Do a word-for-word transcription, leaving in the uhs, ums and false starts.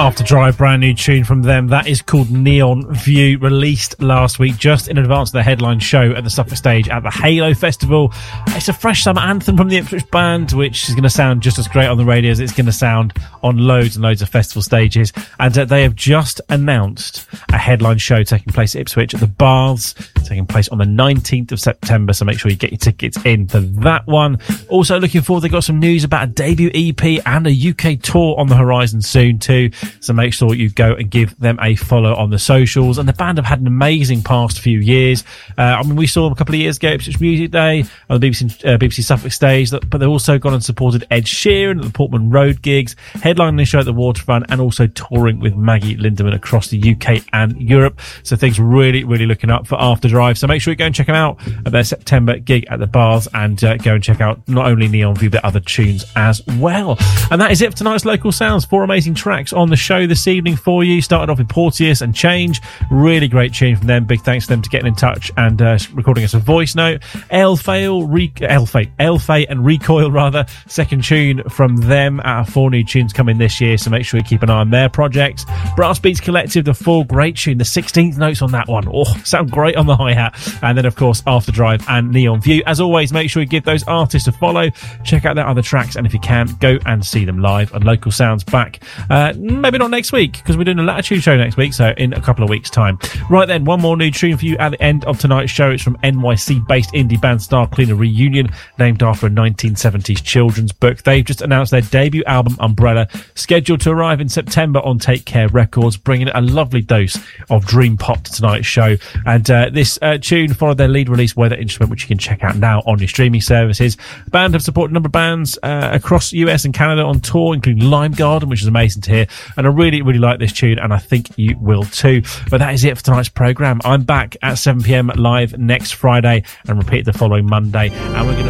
After Drive, brand new tune from them. That is called Neon View, released last week just in advance of the headline show at the Suffolk stage at the Halo Festival. It's a fresh summer anthem from the Ipswich band, which is going to sound just as great on the radio as it's going to sound on loads and loads of festival stages. And uh, they have just announced a headline show taking place at Ipswich at the Baths, taking place on the nineteenth of September, so make sure you get your tickets in for that one. Also looking forward, they've got some news about a debut E P and a U K tour on the horizon soon too, so make sure you go and give them a follow on the socials. And the band have had an amazing past few years. uh, I mean, we saw them a couple of years ago at Ipswich Music Day on the B B C, uh, B B C Suffolk stage, but they've also gone and supported Ed Sheeran at the Portman Road gigs, headlining the show at the Waterfront, and also touring with Maggie Lindemann across the U K and Europe. So things really really looking up for After Drive, so make sure you go and check them out at their September gig at the Baths, and uh, go and check out not only Neon View but other tunes as well. And that is it for tonight's Local Sounds. Four amazing tracks on the show this evening for you. Started off with Porteous and Change, really great tune from them. Big thanks to them to getting in touch and uh, recording us a voice note. Elfail, Re- Elfail, Elfail and Recoil rather, second tune from them. Out of four new tunes coming this year, so make sure you keep an eye on their projects. Brass Beats Collective, the full great tune, the sixteenth notes on that one. Oh, sound great on the hi-hat. And then of course After Drive and Neon View. As always, make sure you give those artists a follow, check out their other tracks, and if you can, go and see them live. And Local Sounds back uh, maybe not next week, because we're doing a Latitude show next week, so in a couple of weeks time. Right then, one more new tune for you at the end of tonight's show. It's from N Y C based indie band Star Cleaner Reunion, named after a nineteen seventies children's book. They've just announced their debut album Umbrella, scheduled to arrive in September on Take Care Records, bringing a lovely dose of dream pop to tonight's show. And uh, this uh, tune followed their lead release Weather Instrument, which you can check out now on your streaming services. The band have supported a number of bands uh, across the U S and Canada on tour, including Lime Garden, which is amazing to hear, and I really really like this tune, and I think you will too. But that is it for tonight's programme. I'm back at seven p.m. live next Friday and repeat the following Monday, and we're going to